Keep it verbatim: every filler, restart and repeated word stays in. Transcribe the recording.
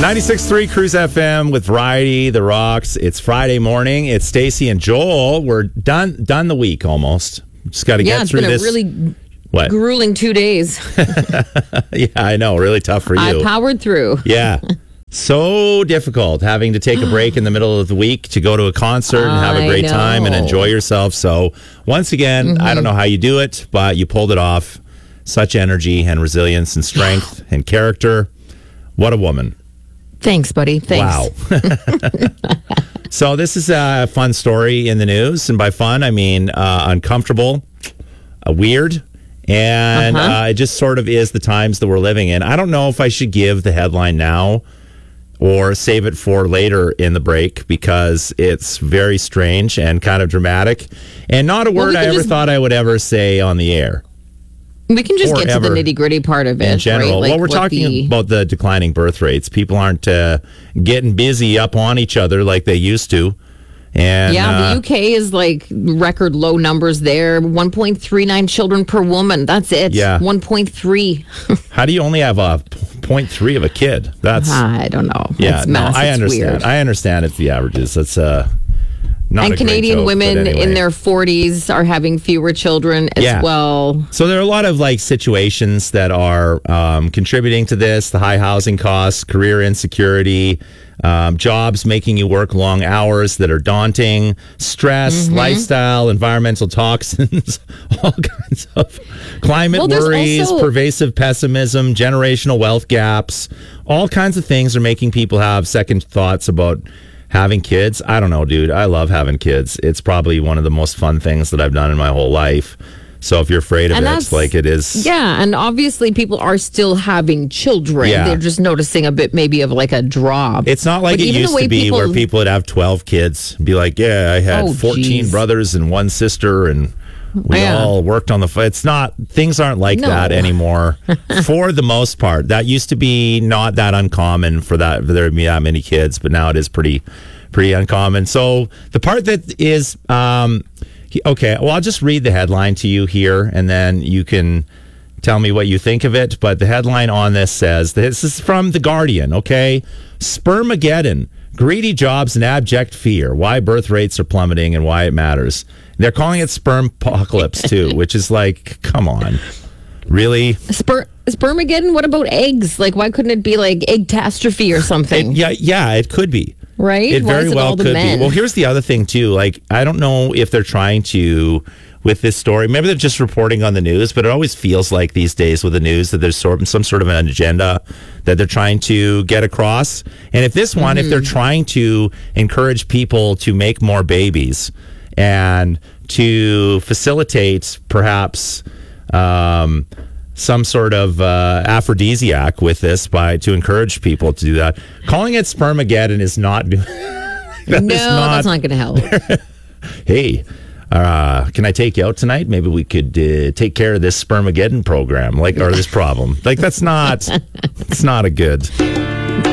ninety-six point three Cruise F M with Variety, The Rocks. It's Friday morning. It's Stacey and Joel. We're done done the week almost. Just got to yeah, get through this. Yeah, it's been a really what? grueling two days. Yeah, I know. Really tough for you. I powered through. Yeah. So difficult having to take a break in the middle of the week to go to a concert and have a great time and enjoy yourself. So once again, mm-hmm. I don't know how you do it, but you pulled it off. Such energy and resilience and strength and character. What a woman. Thanks, buddy. Thanks. Wow. So this is a fun story in the news. And by fun, I mean uh, uncomfortable, uh, weird. And uh-huh. uh, it just sort of is the times that we're living in. I don't know if I should give the headline now or save it for later in the break because it's very strange and kind of dramatic. And not a word well, we I ever just... thought I would ever say on the air. We can just get to the nitty-gritty part of it. In general. Right? Like well, we're talking the... about the declining birth rates. People aren't uh, getting busy up on each other like they used to. And Yeah, uh, the U K is like record low numbers there. one point three nine children per woman. That's it. Yeah. one point three. How do you only have a zero point three of a kid? That's I don't know. Yeah, it's no, mass. I it's understand. Weird. I understand it's the averages. That's uh Not and Canadian joke, women anyway. in their forties are having fewer children as yeah. well. So there are a lot of like situations that are um, contributing to this: the high housing costs, career insecurity, um, jobs making you work long hours that are daunting, stress, mm-hmm. lifestyle, environmental toxins, all kinds of climate well, worries, also- pervasive pessimism, generational wealth gaps. All kinds of things are making people have second thoughts about having kids. I don't know, dude. I love having kids. It's probably one of the most fun things that I've done in my whole life. So if you're afraid of it, like it is. Yeah, and obviously people are still having children. Yeah. They're just noticing a bit maybe of like a drop. It's not like but it used to be people, where people would have twelve kids and be like, yeah, I had oh, fourteen geez. brothers and one sister and we yeah. all worked on the... F- it's not... Things aren't like no. that anymore for the most part. That used to be not that uncommon for that for there to be that many kids, but now it is pretty... pretty uncommon. So the part that is, um, okay, well, I'll just read the headline to you here, and then you can tell me what you think of it. But the headline on this says, this is from The Guardian, okay? Spermageddon, greedy jobs and abject fear, why birth rates are plummeting and why it matters. They're calling it sperm-pocalypse, too, which is like, come on. Really? Sper- Spermageddon? What about eggs? Like, why couldn't it be like egg-tastrophe or something? It, yeah, yeah, it could be. Right? It Why very is it well all the could men? be. Well, here's the other thing, too. Like, I don't know if they're trying to, with this story, maybe they're just reporting on the news, but it always feels like these days with the news that there's sort of, some sort of an agenda that they're trying to get across. And if this one, mm-hmm. if they're trying to encourage people to make more babies and to facilitate perhaps... Um, some sort of uh, aphrodisiac with this by to encourage people to do that. Calling it Spermageddon is not... that no, is not, that's not going to help. Hey, uh, can I take you out tonight? Maybe we could uh, take care of this Spermageddon program, like or this problem. Like, that's not... it's not a good...